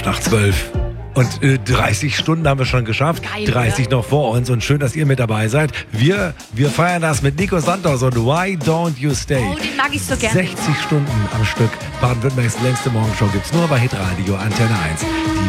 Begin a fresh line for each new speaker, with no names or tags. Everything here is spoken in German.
nach 12. Und 30 Stunden haben wir schon geschafft.
Geil,
30
oder?
noch vor uns. Und schön, dass ihr mit dabei seid. Wir feiern das mit Nico Santos und Why Don't You Stay?
Oh, den mag ich so gern.
60 Stunden am Stück. Baden-Württembergs längste Morgenshow gibt's nur bei Hitradio Antenne 1. Die